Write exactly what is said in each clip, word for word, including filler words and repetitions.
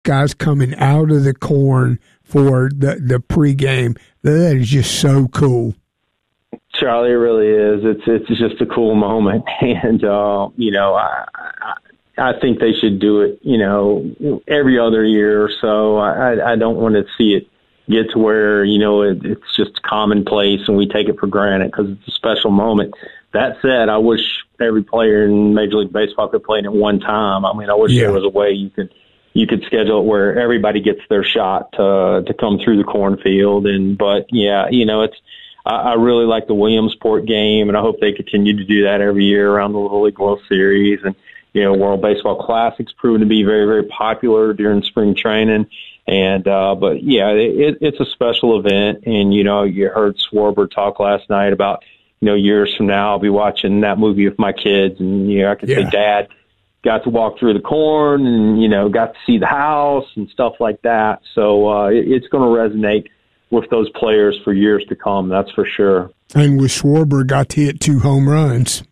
guys coming out of the corn for the, the pregame. That is just so cool. Charlie, it really is. It's it's just a cool moment, and uh, you know, I, I I think they should do it, you know, every other year or so. I I don't want to see it get to where, you know, it, it's just commonplace and we take it for granted because it's a special moment. That said, I wish every player in Major League Baseball could play it at one time. I mean, I wish yeah. there was a way you could you could schedule it where everybody gets their shot to to come through the cornfield. And but yeah, you know, it's. I really like the Williamsport game, and I hope they continue to do that every year around the Little League World Series. And, you know, World Baseball Classic's proven to be very, very popular during spring training. And, uh, but, yeah, it, it's a special event. And, you know, you heard Schwarber talk last night about, you know, years from now I'll be watching that movie with my kids. And, you know, I could yeah. say, Dad got to walk through the corn and, you know, got to see the house and stuff like that. So uh, it, it's going to resonate with those players for years to come, that's for sure. And with Schwarber, got to hit two home runs.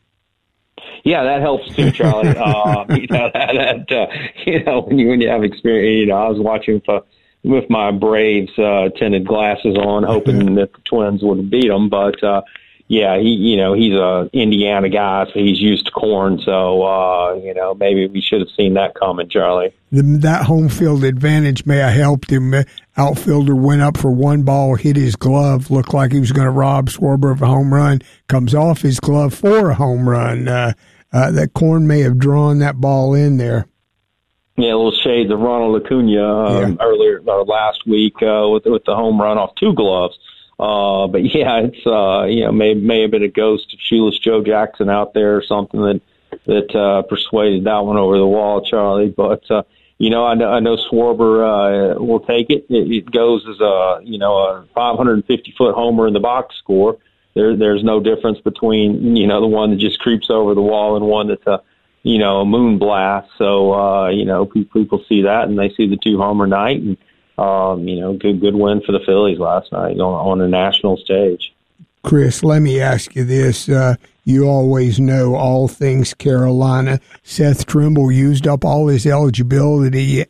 Yeah, that helps too, Charlie. uh, you know, that, that uh, you know, when you when you have experience, you know, I was watching for, with my Braves uh, tinted glasses on, hoping that the Twins would beat them. But uh, yeah, he, you know, he's a Indiana guy, so he's used to corn. So uh, you know, maybe we should have seen that coming, Charlie. The, that home field advantage may have helped him. Outfielder went up for one ball, hit his glove, looked like he was going to rob Schwarber of a home run, comes off his glove for a home run. Uh, uh, that corn may have drawn that ball in there. Yeah, a little shades of Ronald Acuna um, yeah. earlier uh, last week uh, with with the home run off two gloves. Uh, but yeah, it's uh, you know may may have been a ghost of shoeless Joe Jackson out there or something that that uh, persuaded that one over the wall, Charlie. But uh, you know, I know, I know Schwarber uh, will take it. it. It goes as a you know a five hundred fifty foot homer in the box score. There, there's no difference between you know the one that just creeps over the wall and one that's a you know a moon blast. So uh, you know people, people see that and they see the two homer night, and um, you know good good win for the Phillies last night on, on a national stage. Chris, let me ask you this. Uh, you always know all things Carolina. Seth Trimble used up all his eligibility,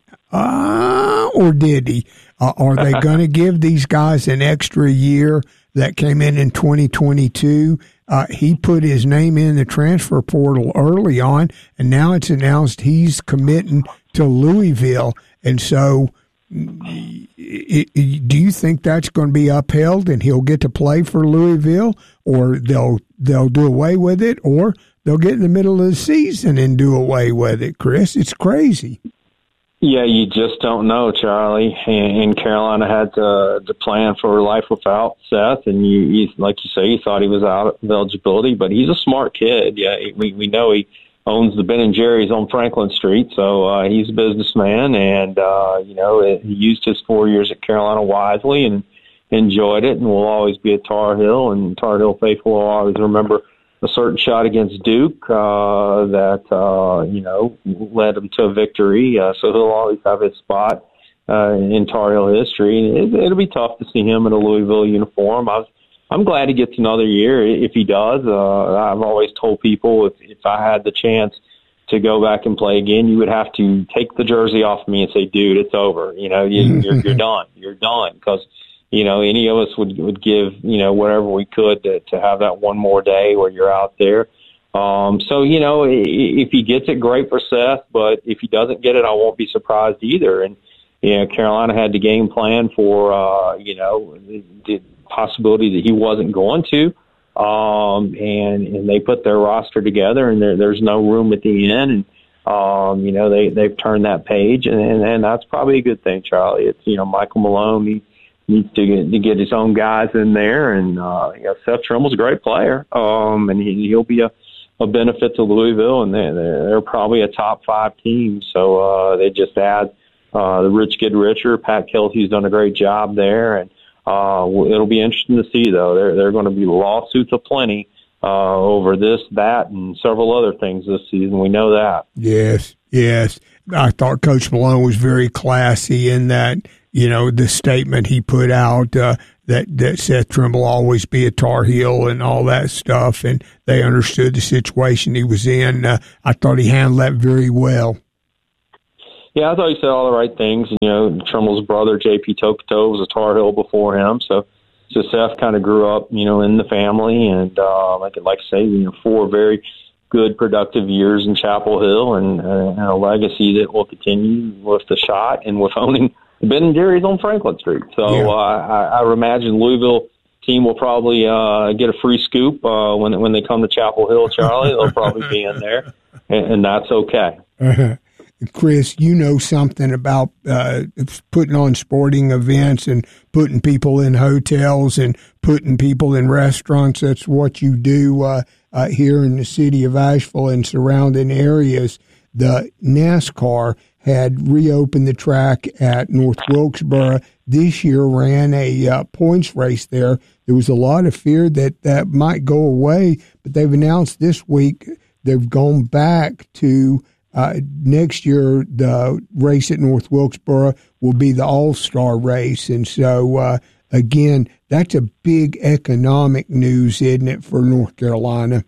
uh, or did he? Uh, are they going to give these guys an extra year that came in in twenty twenty-two? Uh, he put his name in the transfer portal early on, and now it's announced he's committing to Louisville. And so it, it, do you think that's going to be upheld and he'll get to play for Louisville, or they'll they'll do away with it, or they'll get in the middle of the season and do away with it, Chris? It's crazy. Yeah, you just don't know, Charlie. And, and Carolina had to, to plan for life without Seth, and you, you, like you say, you thought he was out of eligibility, but he's a smart kid. Yeah, we we know he owns the Ben and Jerry's on Franklin Street, so uh, he's a businessman, and uh, you know it, he used his four years at Carolina wisely and enjoyed it, and will always be a Tar Heel, and Tar Heel faithful will always remember a certain shot against Duke uh, that uh, you know led him to a victory. Uh, so he'll always have his spot uh, in Tar Heel history. And it, it'll be tough to see him in a Louisville uniform. I was, I'm glad he gets another year if he does. Uh, I've always told people if, if I had the chance to go back and play again, you would have to take the jersey off me and say, "Dude, it's over. You know, you, you're, you're done. You're done." Because you know, any of us would would give you know whatever we could to, to have that one more day where you're out there. Um, so you know, if he gets it, great for Seth. But if he doesn't get it, I won't be surprised either. And you know, Carolina had the game plan for uh, you know the, the possibility that he wasn't going to. Um, and, and they put their roster together, and there, there's no room at the end. And, um, you know, they, they've turned that page, and, and, and that's probably a good thing, Charlie. It's, you know, Michael Malone, he needs to get, to get his own guys in there. And, uh, you know, Seth Trimble's a great player. Um, and he, he'll be a, a benefit to Louisville, and they're, they're probably a top five team. So, uh, they just add, uh, the rich get richer. Pat Kelsey's done a great job there. And, Uh, it'll be interesting to see, though. There, there are going to be lawsuits aplenty uh, over this, that, and several other things this season. We know that. Yes, yes. I thought Coach Malone was very classy in that, you know, the statement he put out uh, that, that Seth Trimble always be a Tar Heel and all that stuff, and they understood the situation he was in. Uh, I thought he handled that very well. Yeah, I thought he said all the right things. You know, Trimble's brother, J P Tokoto, was a Tar Heel before him. So, so Seth kind of grew up, you know, in the family. And uh, like, like I say, you know, four very good, productive years in Chapel Hill and, uh, and a legacy that will continue with the shot and with owning Ben and Jerry's on Franklin Street. So yeah. uh, I, I imagine Louisville team will probably uh, get a free scoop uh, when when they come to Chapel Hill, Charlie. They'll probably be in there, and, and that's okay. Uh-huh. Chris, you know something about uh, putting on sporting events and putting people in hotels and putting people in restaurants. That's what you do uh, uh, here in the city of Asheville and surrounding areas. The NASCAR had reopened the track at North Wilkesboro. This year ran a uh, points race there. There was a lot of fear that that might go away, but they've announced this week they've gone back to Uh, next year, the race at North Wilkesboro will be the All-Star race. And so, uh, again, that's a big economic news, isn't it, for North Carolina?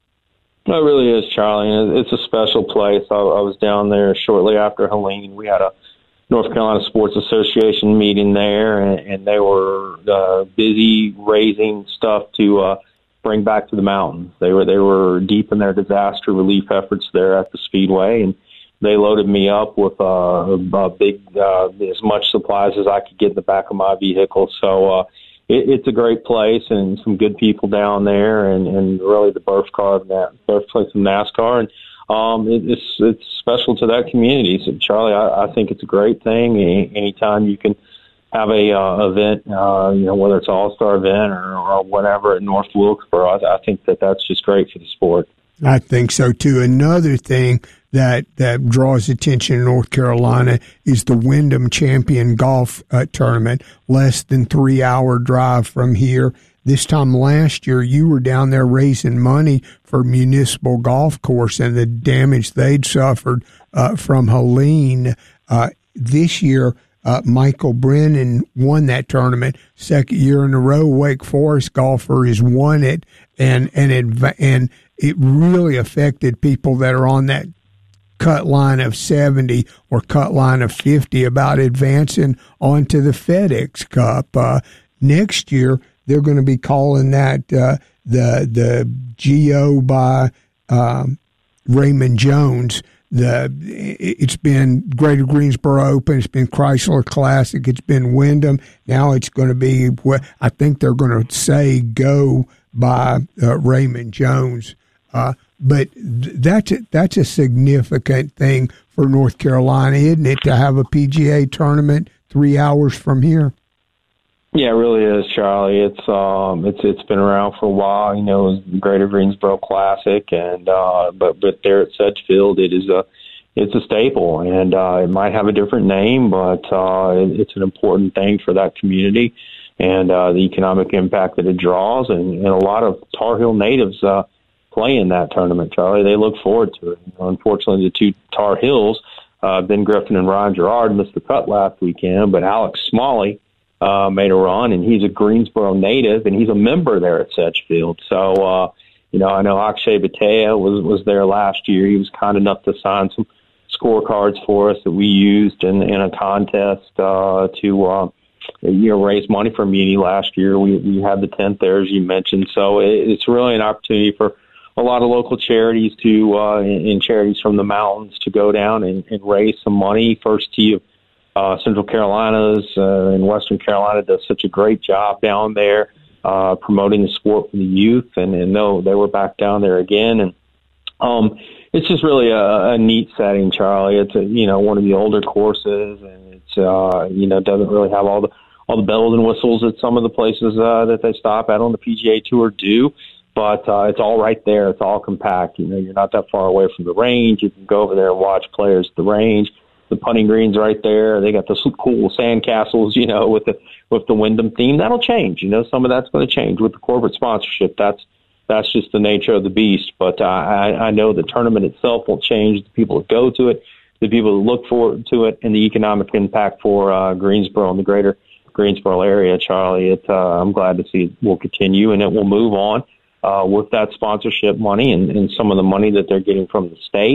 It really is, Charlie. And it's a special place. I, I was down there shortly after Helene. We had a North Carolina Sports Association meeting there, and, and they were uh, busy raising stuff to uh, bring back to the mountains. They were they were deep in their disaster relief efforts there at the Speedway, and they loaded me up with uh, a big uh, as much supplies as I could get in the back of my vehicle. So uh, it, it's a great place and some good people down there, and, and really the birth car of that birthplace of NASCAR. And um, it, it's it's special to that community. So Charlie, I, I think it's a great thing. Any, anytime you can have a uh, event, uh, you know, whether it's an all-star event or, or whatever at North Wilkesboro, I, I think that that's just great for the sport. I think so, too. Another thing that, that draws attention in North Carolina is the Wyndham Champion Golf uh, Tournament, less than three-hour drive from here. This time last year, you were down there raising money for Municipal Golf Course and the damage they'd suffered uh, from Helene. Uh, this year, Uh, Michael Brennan won that tournament, second year in a row. Wake Forest golfer has won it, and and it and it really affected people that are on that cut line of seventy or cut line of fifty about advancing onto the FedEx Cup. Uh, next year, they're going to be calling that uh, the the G O by um, Raymond Jones. The it's been Greater Greensboro Open, it's been Chrysler Classic, it's been Wyndham. Now it's going to be what I think they're going to say go by uh, Raymond Jones. Uh, but th- that's a, that's a significant thing for North Carolina, isn't it, to have a P G A tournament three hours from here? Yeah, it really is, Charlie. It's um, it's it's been around for a while. You know, it was the Greater Greensboro Classic, and uh, but but there at Sedgefield, it is a it's a staple, and uh, it might have a different name, but uh, it, it's an important thing for that community and uh, the economic impact that it draws, and, and a lot of Tar Heel natives uh, play in that tournament, Charlie. They look forward to it. You know, unfortunately, the two Tar Heels, uh, Ben Griffin and Ryan Gerard, missed the cut last weekend, but Alex Smalley Uh, made a run, and he's a Greensboro native, and he's a member there at Sedgefield. So, uh, you know, I know Akshay Bhatia was, was there last year. He was kind enough to sign some scorecards for us that we used in, in a contest uh, to, uh, you know, raise money for Muni last year. We, we had the tenth there, as you mentioned. So it, it's really an opportunity for a lot of local charities to, uh, and, and charities from the mountains to go down and, and raise some money. First Tee of Uh, Central Carolinas uh, and Western Carolina does such a great job down there uh, promoting the sport for the youth, and, and no, they were back down there again, and um, it's just really a, a neat setting, Charlie. It's a, you know one of the older courses, and it's uh, you know doesn't really have all the all the bells and whistles that some of the places uh, that they stop at on the P G A Tour do. But uh, it's all right there. It's all compact. You know, you're not that far away from the range. You can go over there and watch players at the range. The putting green's right there. They got the cool sand castles, you know, with the with the Wyndham theme. That'll change. You know, some of that's going to change with the corporate sponsorship. That's that's just the nature of the beast. But uh, I, I know the tournament itself will change. The people that go to it, the people that look forward to it, and the economic impact for uh, Greensboro and the greater Greensboro area, Charlie. It, uh, I'm glad to see it will continue, and it will move on uh, with that sponsorship money and, and some of the money that they're getting from the state.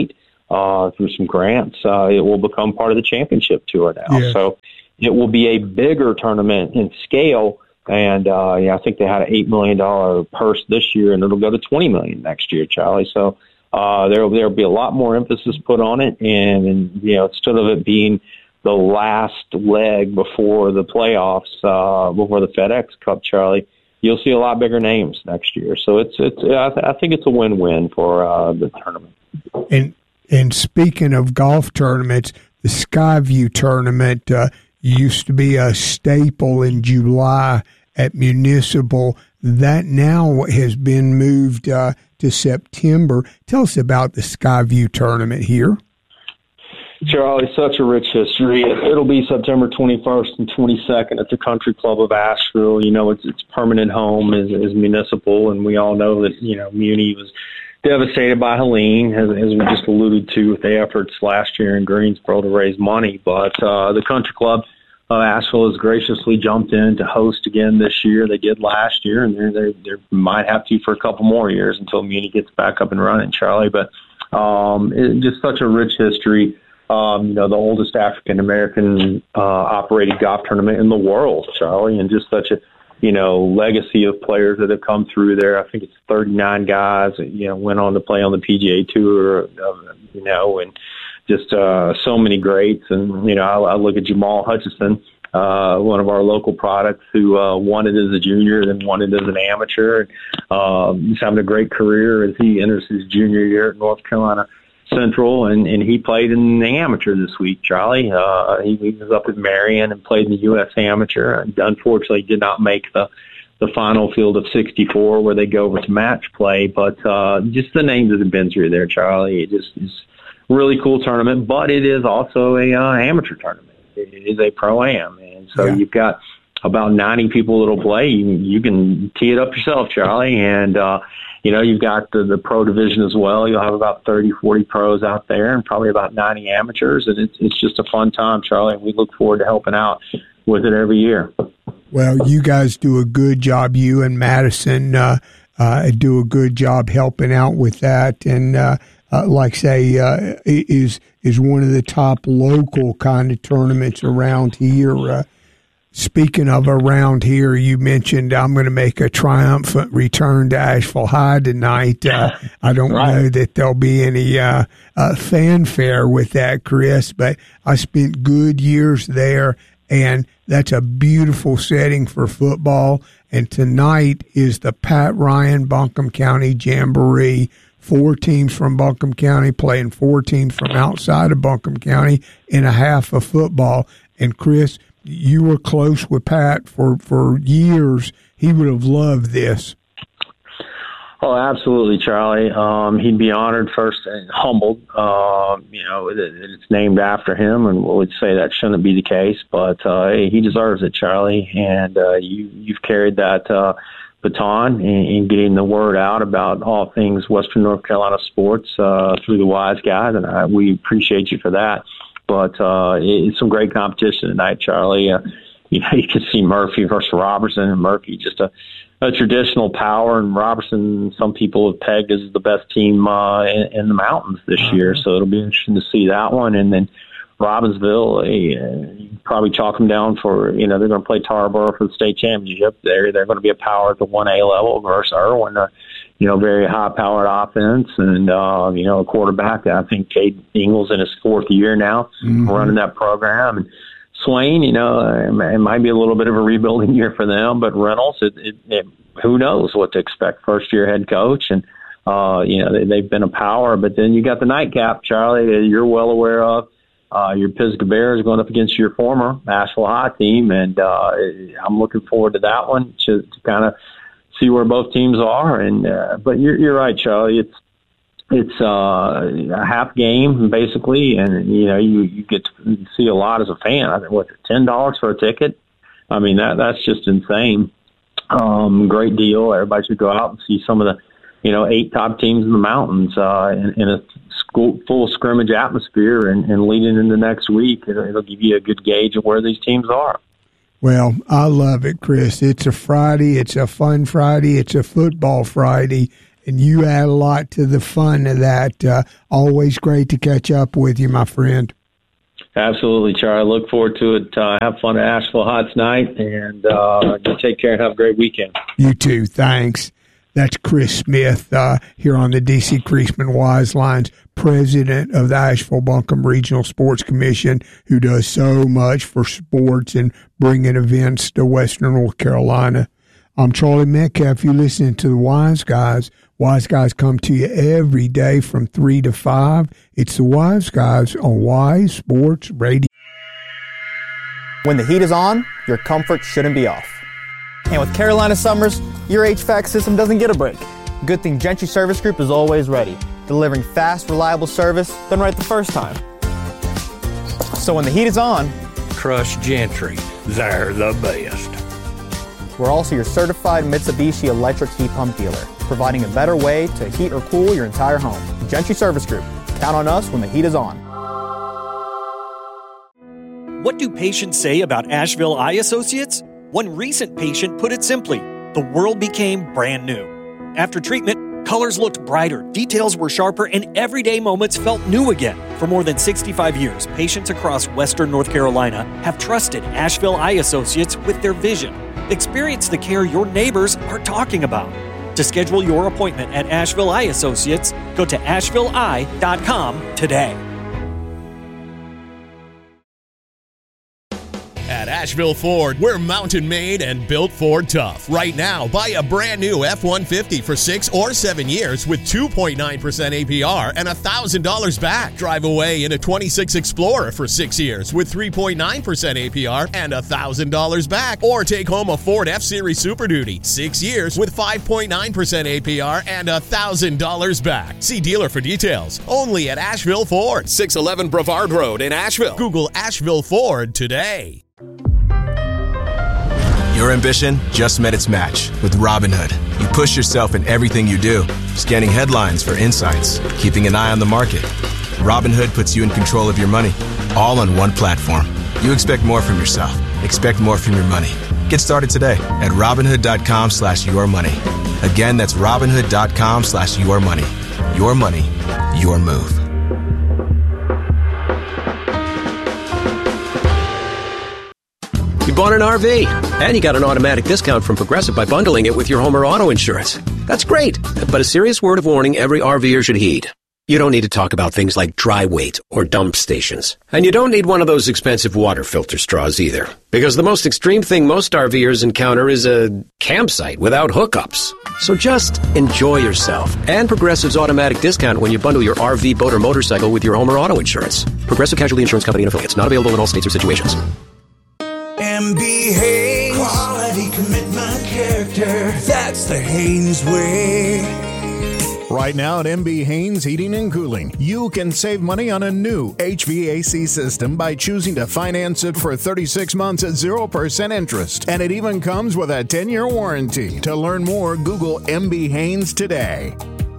uh, through some grants, uh, it will become part of the championship tour now. Yeah. So it will be a bigger tournament in scale. And uh, yeah, I think they had an eight million dollars purse this year, and it'll go to twenty million dollars next year, Charlie. So uh, there will be a lot more emphasis put on it. And, and, you know, instead of it being the last leg before the playoffs, uh, before the FedEx Cup, Charlie, you'll see a lot bigger names next year. So it's, it's, I, th- I think it's a win-win for uh, the tournament. And, and speaking of golf tournaments, the Skyview tournament uh, used to be a staple in July at Municipal. That now has been moved uh, to September. Tell us about the Skyview tournament here. Charlie, such a rich history. It'll be September twenty-first and twenty-second at the Country Club of Asheville. You know, its its permanent home is, is Municipal, and we all know that, you know, Muni was devastated by Helene, as, as we just alluded to with the efforts last year in Greensboro to raise money. But uh, the Country Club of Asheville has graciously jumped in to host again this year. They did last year, and they they might have to for a couple more years until Muni gets back up and running, Charlie. But um, it, just such a rich history. Um, you know, the oldest African-American uh, operated golf tournament in the world, Charlie, and just such a, you know, legacy of players that have come through there. I think it's thirty-nine guys that, you know, went on to play on the P G A Tour, uh, you know, and just uh, so many greats. And, you know, I, I look at Jamal Hutchison, uh, one of our local products, who uh, won it as a junior, then won it as an amateur. Um, he's having a great career as he enters his junior year at North Carolina Central, and, and he played in the amateur this week, Charlie. Uh, he, he was up with Marion and played in the U S Amateur. And unfortunately, did not make the, the final field of sixty-four where they go over to match play. But uh, just the names that have been through there, Charlie, it just is a really cool tournament. But it is also a uh, amateur tournament. It is a pro-am. And so yeah. You've got about ninety people that'll play. You, you can tee it up yourself, Charlie, and uh, you know, you've got the, the pro division as well. You'll have about thirty, forty pros out there and probably about ninety amateurs. And it's, it's just a fun time, Charlie. And we look forward to helping out with it every year. Well, you guys do a good job. You and Madison uh, uh, do a good job helping out with that. And uh, uh, like say, uh, is is one of the top local kind of tournaments around here. Uh, Speaking of around here, you mentioned I'm going to make a triumphant return to Asheville High tonight. Uh, I don't right. know that there'll be any uh, uh, fanfare with that, Chris, but I spent good years there, and that's a beautiful setting for football. And tonight is the Pat Ryan Buncombe County Jamboree. Four teams from Buncombe County playing four teams from outside of Buncombe County in a half of football. And, Chris, you were close with Pat for, for years. He would have loved this. Oh, absolutely, Charlie. Um, he'd be honored first and humbled. Um, you know, that it's named after him, and we would say that shouldn't be the case. But uh, hey, he deserves it, Charlie. And uh, you, you've carried that uh, baton in, in getting the word out about all things Western North Carolina sports uh, through the Wise Guys, and I, we appreciate you for that. But uh, it's some great competition tonight, Charlie. Uh, you know, you can see Murphy versus Robertson, and Murphy just a, a traditional power, and Robertson, some people have pegged as the best team uh, in, in the mountains this uh-huh. year. So it'll be interesting to see that one. And then Robbinsville, uh, you probably chalk them down for, you know, they're going to play Tarboro for the state championship. They're, they're going to be a power at the one A level versus Irwin. Uh, you know, very high-powered offense, and, uh, you know, a quarterback. I think Cade Ingles in his fourth year now mm-hmm. running that program. And Swain, you know, it might be a little bit of a rebuilding year for them, but Reynolds, it, it, it, who knows what to expect, first-year head coach. And, uh, you know, they, they've been a power. But then you got the nightcap, Charlie, that you're well aware of. Uh, your Pisgah Bears going up against your former Asheville High team, and uh, I'm looking forward to that one to, to kind of see where both teams are. And uh, but you're you're right, Charlie. It's it's uh, a half game basically, and you know you, you get to see a lot as a fan. I think what ten dollars for a ticket. I mean that that's just insane. Um, great deal. Everybody should go out and see some of the you know eight top teams in the mountains uh, in, in a school, full scrimmage atmosphere, and, and leading into next week. It'll, it'll give you a good gauge of where these teams are. Well, I love it, Chris. It's a Friday. It's a fun Friday. It's a football Friday. and you add a lot to the fun of that. Uh, always great to catch up with you, my friend. Absolutely, Charlie. I look forward to it. Uh, have fun at Asheville Hot tonight, and uh, you take care and have a great weekend. You too. Thanks. That's Chris Smith uh, here on the D C Creasman Wise Lines, president of the Asheville-Buncombe Regional Sports Commission, who does so much for sports and bringing events to Western North Carolina. I'm Charlie Metcalf. You're listening to the Wise Guys. Wise Guys come to you every day from three to five. It's the Wise Guys on Wise Sports Radio. When the heat is on, your comfort shouldn't be off. And with Carolina summers, your H V A C system doesn't get a break. Good thing Gentry Service Group is always ready, delivering fast, reliable service done right the first time. So when the heat is on, trust Gentry. They're the best. We're also your certified Mitsubishi electric heat pump dealer, providing a better way to heat or cool your entire home. Gentry Service Group. Count on us when the heat is on. What do patients say about Asheville Eye Associates? One recent patient put it simply, the world became brand new. After treatment, colors looked brighter, details were sharper, and everyday moments felt new again. For more than sixty-five years, patients across Western North Carolina have trusted Asheville Eye Associates with their vision. Experience the care your neighbors are talking about. To schedule your appointment at Asheville Eye Associates, go to asheville eye dot com today. At Asheville Ford, we're mountain made and built Ford tough. Right now, buy a brand new F one fifty for six or seven years with two point nine percent A P R and one thousand dollars back. Drive away in a twenty-six Explorer for six years with three point nine percent A P R and one thousand dollars back. Or take home a Ford F-Series Super Duty, six years with five point nine percent A P R and one thousand dollars back. See dealer for details. Only at Asheville Ford, six eleven Brevard Road in Asheville. Google Asheville Ford today. Your ambition just met its match with Robinhood. You push yourself in everything you do, scanning headlines for insights, keeping an eye on the market. Robinhood puts you in control of your money, all on one platform. You expect more from yourself. Expect more from your money. Get started today at Robinhood.com slash your money. Again, that's Robinhood.com slash your money. Your money, your move. You bought an R V, and you got an automatic discount from Progressive by bundling it with your home or auto insurance. That's great, but a serious word of warning every RVer should heed. You don't need to talk about things like dry weight or dump stations. And you don't need one of those expensive water filter straws either. Because the most extreme thing most RVers encounter is a campsite without hookups. So just enjoy yourself and Progressive's automatic discount when you bundle your R V, boat, or motorcycle with your home or auto insurance. Progressive Casualty Insurance Company and affiliates. Not available in all states or situations. M B Haynes. Quality, commitment, character. That's the Haynes way. Right now at M B Haynes Heating and Cooling, you can save money on a new H V A C system by choosing to finance it for thirty-six months at zero percent interest. And it even comes with a ten-year warranty. To learn more, Google M B Haynes today.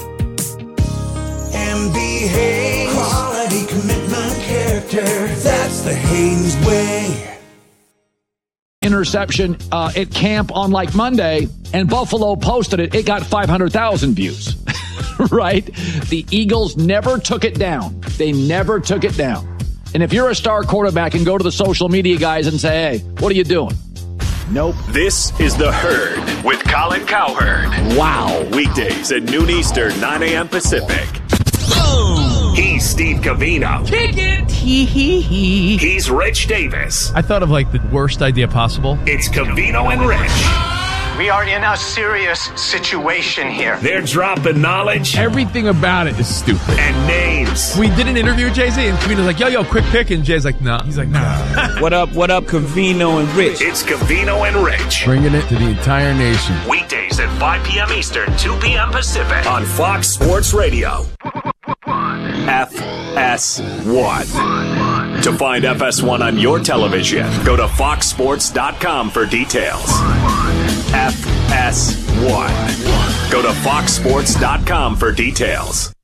M B Haynes. Quality, commitment, character. That's the Haynes way. Interception uh, at camp on like Monday, and Buffalo posted it. It got five hundred thousand views, right? The Eagles never took it down. They never took it down. And if you're a star quarterback and go to the social media guys and say, hey, what are you doing? Nope. This is The Herd with Colin Cowherd. Wow. Weekdays at noon Eastern, nine a.m. Pacific. Boom! He's Steve Covino. Kick it! Hee hee hee. He's Rich Davis. I thought of like the worst idea possible. It's Covino and Rich. We are in a serious situation here. They're dropping knowledge. Everything about it is stupid. And names. We did an interview with Jay-Z, and Covino's like, yo, yo, quick pick. And Jay's like, nah. He's like, nah. What up, what up, Covino and Rich? It's Covino and Rich. Bringing it to the entire nation. Weekdays at five p.m. Eastern, two p.m. Pacific. On Fox Sports Radio. F S one. To find F S one on your television, go to fox sports dot com for details. F S one. Go to fox sports dot com for details.